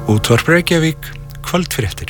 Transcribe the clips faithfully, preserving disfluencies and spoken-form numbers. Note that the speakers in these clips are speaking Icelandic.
Útvarp Reykjavík, kvöldfréttir.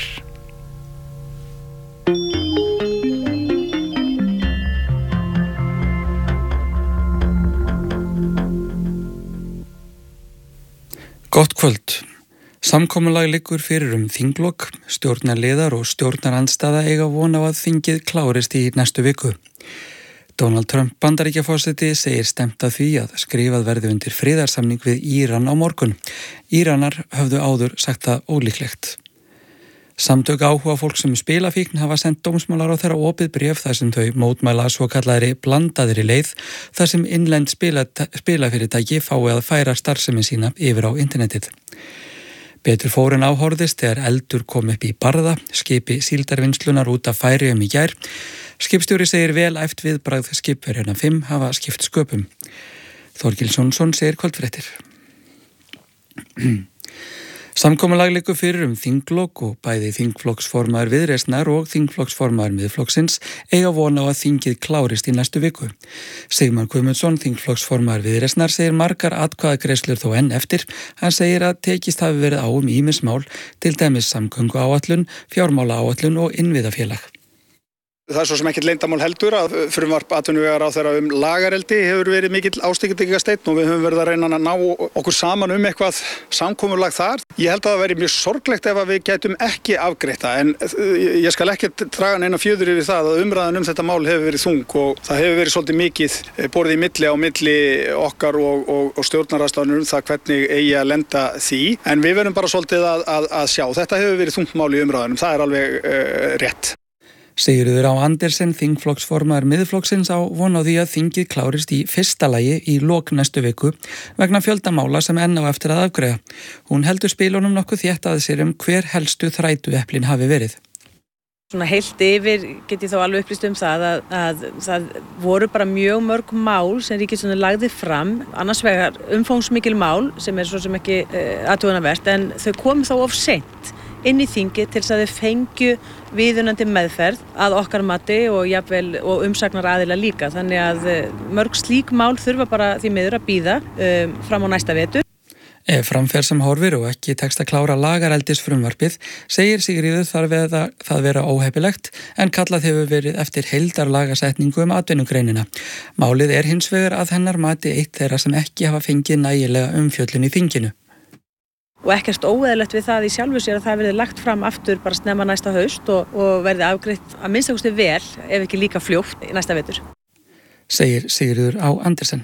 Gott kvöld. Samkomulag liggur fyrir um þinglok, stjórnarliðar og stjórnarandstaða eiga von á að þingið klárist í næstu viku. Donald Trump Bandaríkjaforseti segir stefnt að því að skrifað verði undir friðarsamning við Íran á morgun. Íranar höfðu áður sagt það ólíklegt. Samtök áhuga fólk sem spilafíkn hafa sendt dómsmálar á þeirra opið bréf þar sem þau mótmæla svo kallaðri blandaðri leið þar sem innlend spila, spilafyrirtæki fái að færa starfsemi sína yfir á internetið. Betur fór en áhorðist þegar eldur kom upp í Barða, skipi síldarvinnslunar út af Færeyjum í gær. Skipstjóri segir vel æft viðbragð skipverjana fimm hafa skipt sköpum. Þorgils Jónsson segir kvöldfréttir. Samkomulag liggur fyrir um þinglok og bæði þingflokksformaður Viðreisnar og þingflokksformaður Miðflokksins eiga von á að þingið klárist í næstu viku. Sigmar Guðmundsson, þingflokksformaður Viðreisnar, segir margar atkvæðagreiðslur þó enn eftir. Hann segir að tekist hafi verið á um ýmis mál, til dæmis samgönguáætlun, fjármálaáætlun og innviðafélag. Það er svo sem ekkert leyndarmál heldur að frumvarp atvinnuvegaráðherra um lagareldi hefur verið mikill ástyggingarsteinn og við höfum verið að reyna að ná okkur saman um eitthvað samkomulag þar. Ég held að það væri mjög sorglegt ef við gætum ekki afgreitt það, en ég skal ekki draga neina fjöður yfir það að umræðan um þetta mál hefur verið þung og það hefur verið svolítið mikið borðið í milli á milli okkar og, og, og stjórnarandstaðanna um það hvernig eigi að lenda því, en við verðum bara svolítið að, að, að sjá. Þetta hefur verið þungt mál í umræðanum, það er alveg uh, rétt. Sigurður Á Andersen, þingflokksformaður Miðflokksins, á von á því að þingið klárist í fyrsta lagi í lok næstu viku vegna fjöldamála sem enn á eftir að afgreiða. Hún heldur spilunum nokkuð þétt að sér um hver helstu þrætueplin hafi verið. Svona heilt yfir get ég þá alveg upplýst um það að, að það voru bara mjög mörg mál sem ríkisstjórnin lagði fram, annars vegar umfangsmikil mál sem er svo sem ekki uh, athugunarvert, en þau komu þá of seint inn í þingið til þess að þau fengju viðunandi meðferð að okkar mati og jafnvel og umsagnar aðila líka. Þannig að mörg slík mál þurfa bara því miður að bíða um, fram á næsta vetur. Ef framferð sem horfir og ekki tekst að klára lagareldis frumvarpið, segir Sigríður þarf að það vera óheppilegt en kallað hefur verið eftir heildarlagasetningu um atvinnugreinina. Málið er hins vegar að hennar mati eitt þeirra sem ekki hafa fengið nægilega umfjöllun í þinginu. Og ekkert óeðlilegt við það í sjálfu sér að það verði lagt fram aftur bara snemma næsta haust og, og verði afgreitt að minnsta kosti vel, ef ekki líka fljótt í næsta vetur. Segir Sigurður Á Andersen.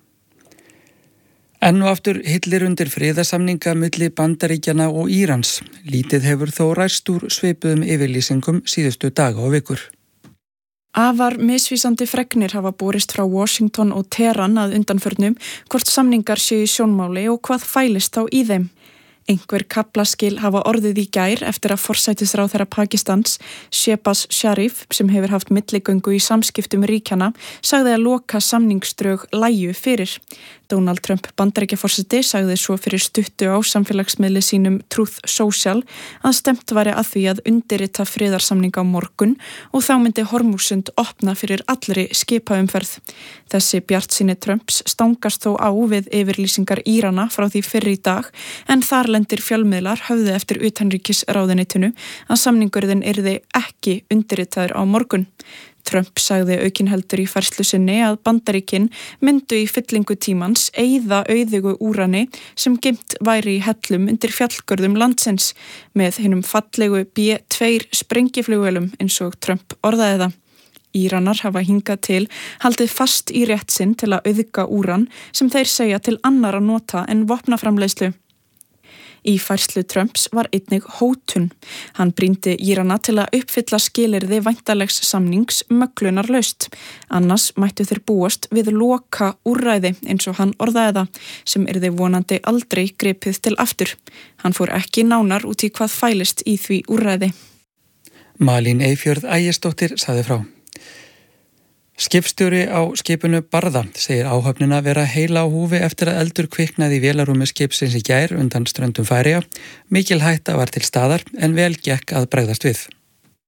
Enn og aftur hillir undir friðarsamninga milli Bandaríkjanna og Írans. Lítið hefur þó ræst úr svipuðum yfirlýsingum síðustu daga og vikur. Afar misvísandi fregnir hafa borist frá Washington og Teheran að undanförnum hvort samningar séu í sjónmáli og hvað fælist þá í þeim. Einhver kaflaskil hafa orðið í gær eftir að forsætisráðherra Pakistans, Shehbaz Sharif, sem hefur haft milligöngu í samskiptum ríkjana, sagði að loka samningsdrög lægju fyrir. Donald Trump Bandaríkjaforseti sagði svo fyrir stuttu á samfélagsmiðli sínum Truth Social að stefnt væri að því að undirrita friðarsamning á morgun og þá myndi Hormúsund opna fyrir allri skipaumferð. Þessi bjartsýni Trumps stangast þó á við yfirlýsingar Írana frá því fyrr í dag, en þar lendir fjölmiðlar höfðu eftir utanríkisráðuneytinu að samningurinn yrði ekki undirritaður á morgun. Trump sagði aukinheldur í færslu sinni að Bandaríkin myndu í fyllingu tímans eyða auðugu úrani sem geymt væri í hellum undir fjallgörðum landsins með hinum fallegu B tvö sprengiflugvélum eins og Trump orðaði það. Íranar hafa hingað til haldið fast í rétt sinn til að auðga úran sem þeir segja til annarra nota en vopnaframleiðslu. Í færslu Trumps var einnig hótun. Hann brýndi Írana til að uppfylla skilyrði væntanlegs samnings möglunarlaust. Annars mættu þeir búast við loka úrræði eins og hann orðaði það, sem yrði vonandi aldrei gripið til aftur. Hann fór ekki nánar út í hvað fælist í því úrræði. Malín Eyfjörð Ægisdóttir sagði frá. Skipstjóri á skipinu Barða segir áhöfnina vera heila á húfi eftir að eldur kviknaði í vélarrúmi skipsins í gær undan ströndum Færeyja. Mikil hætta var til staðar en vel gekk að bregðast við.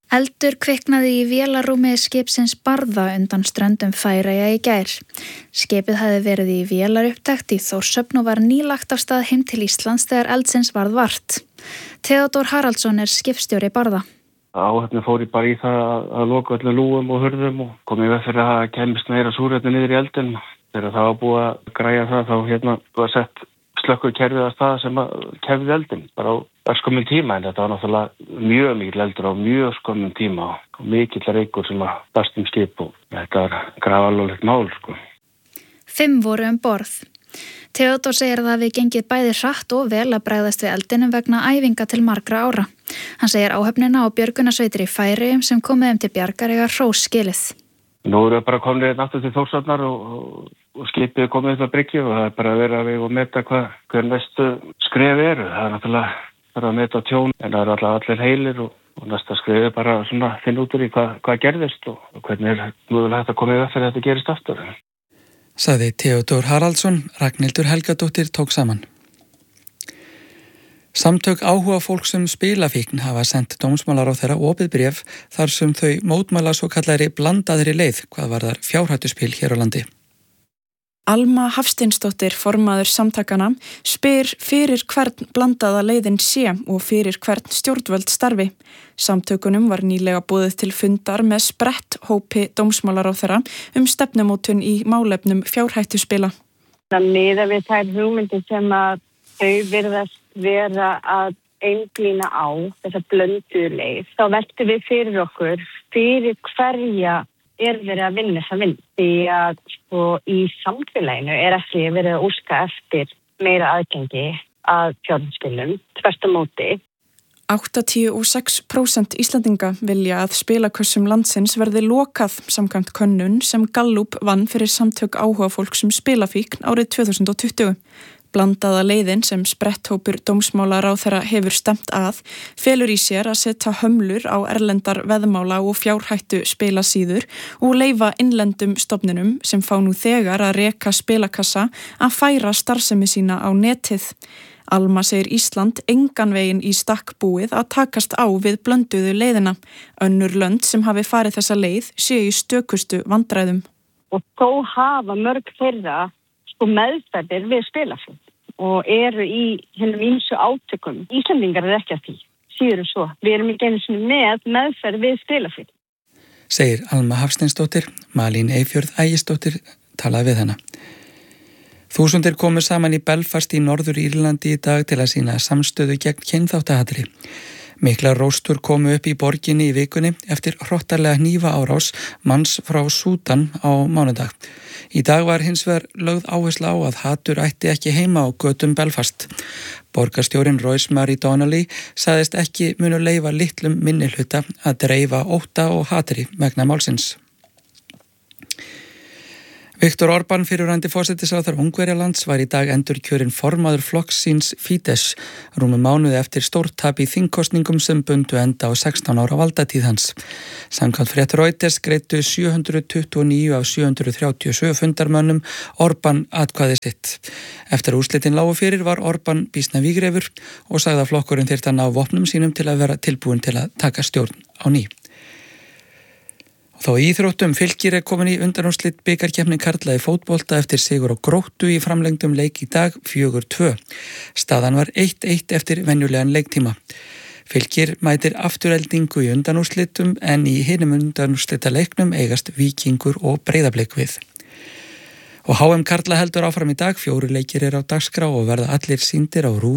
Eldur kviknaði í vélarrúmi skipsins Barða undan ströndum Færeyja í gær. Skipið hafði verið í vélarupptekt í Þórshöfn og var nýlagt af stað heim til Íslands þegar eldsins varð vart. Theodór Haraldsson er skipstjóri Barða. Áhöfnin fór í bara í það að, að loka öllu lúgum og hurðum og komið við fyrir að það kemist meira súrefni niður í eldin. Þegar það var búið að græja það þá hérna var sett slökkur kerfið að stað sem að kefði eldin bara á örskömmum tíma, en þetta var náttúrulega mjög mikill eldur á mjög skömmum tíma og mikill reykur sem að barst um skip og þetta var grafalvarlegt mál sko. Fimm voru um borð. Theodór segir að það hafi gengið bæði hratt og vel að bregðast við eldinum vegna æfinga til margra ára. Hann segir áhöfnina og björgunarsveitir í Færeyjum sem komið þeim til bjargar eiga hrós skilið. Nú eru bara komnir náttúrulega til Þórshafnar og, og, og skipið komið upp að bryggju og það er bara að vera að við og meta hvað hver næstu skref eru. Það er náttúrulega bara að meta tjón en það eru alltaf allir heilir og, og næsta skref er bara svona finna út úr í hvað, hvað gerðist og, og hvernig er núðulega þetta komið upp fyrir þetta gerist aftur. Saði Theodór Haraldsson, Ragnhildur Helgadóttir tók saman. Samtök áhuga fólks um spilafíkn hafa sendt dómsmálaráðherra opið bréf þar sem þau mótmæla svo kallari blandaðri leið hvað varðar fjárhættuspil hér á landi. Alma Hafsteinsdóttir, formaður samtakana, spyr fyrir hvern blandaða leiðin sé og fyrir hvern stjórnvöld starfi. Samtökunum var nýlega boðið til fundar með sprett hópi dómsmálaráðherra um stefnumótun í málefnum fjárhættuspila. Það miða við þær hugmyndir sem að þau virðast vera að einblína á þessa blöndu leið. Þá veltum við fyrir okkur fyrir hverja er verið að vinna þessa vinn. Því að sko, í samfélaginu er ekki verið að óska eftir meira aðgengi að fjárhættuspilum, þvert á móti. áttatíu og sex prósent Íslendinga vilja að spilakössum landsins verði lokað samkvæmt könnun sem Gallup vann fyrir samtök áhuga fólks um spilafíkn árið tvö þúsund og tuttugu. Blandaða leiðin sem spretthópur dómsmálaráðherra hefur stemt að felur í sér að setja hömlur á erlendar veðmála og fjárhættu spilasíður og leyfa innlendum stofnunum sem fá nú þegar að reka spilakassa að færa starfsemi sína á netið. Alma segir Ísland engan veginn í stakk búið að takast á við blönduðu leiðina. Önnur lönd sem hafi farið þessa leið séu í stökustu vandræðum. Og þó hafa mörg þeirra sko meðferðir við spilafíkn og eru í hinum ýmsu átökum. Íslendingar er ekki að því, síður svo. Við erum ekki einu sinni með meðferð við spilafíkn. Segir Alma Hafsteinsdóttir, Malín Eyfjörð Ægisdóttir talaði við hana. Þúsundir komu saman í Belfast í Norður Írlandi í dag til að sýna samstöðu gegn kynþáttahatri. Miklar róstur komu upp í borginni í vikunni eftir hrottarlega hnífa árás manns frá Súdan á mánudag. Í dag var hins vegar lögð áhersla á að hatur ætti ekki heima á götum Belfast. Borgarstjórinn Rosemary Donnelly sagðist ekki munu leyfa litlum minnihluta að dreifa ótta og hatri vegna málsins. Viktor Orbán, fyrrverandi forsætisráðherra Ungverjalands, var í dag endurkjörinn formaður flokks síns Fidesz, rúmum mánuði eftir stórtap í þingkosningum sem bundu enda á sextán ára valdatíð hans. Samkvæmt frétt Reuters greiddu sjö hundruð tuttugu og níu af sjö hundruð þrjátíu og sjö fundarmönnum Orbán atkvæði sitt. Eftir að úrslitin lágu fyrir var Orbán býsna vígreifur og sagði að flokkurinn þyrfti að ná vopnum sínum til að vera tilbúin til að taka stjórn á ný. Þá í íþróttum Fylkir er komin í undanúrslit bikarkeppni karla í fótbolta eftir sigur á Gróttu í framlengdum leik í dag fjögur tvö. Staðan var eitt eitt eftir venjulegan leiktíma. Fylkir mætir Aftureldingu í undanúrslitum en í hinum undanúrslita leiknum eigast Víkingur og Breiðablik við. Og H M karla heldur áfram í dag, fjóru leikir er á dagskrá og verða allir sýndir á RÚV